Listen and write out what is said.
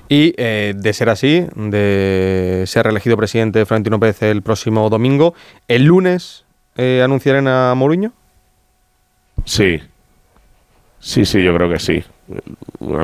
Y de ser así, de ser reelegido presidente Florentino Pérez el próximo domingo, ¿el lunes anunciarán a Mourinho? Sí, yo creo que sí.